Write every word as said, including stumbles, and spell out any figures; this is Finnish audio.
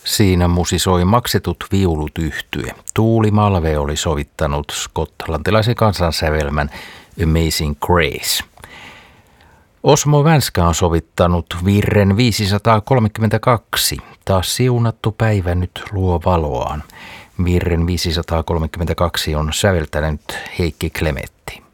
Siinä musisoi Maksetut viulut -yhtye. Tuuli Malve oli sovittanut skotlantilaisen kansansävelmän Amazing Grace. Osmo Vänskä on sovittanut virren viisisataakolmekymmentäkaksi. Taas siunattu päivä nyt luo valoaan. Virren viisisataakolmekymmentäkaksi on säveltänyt Heikki Klemetti.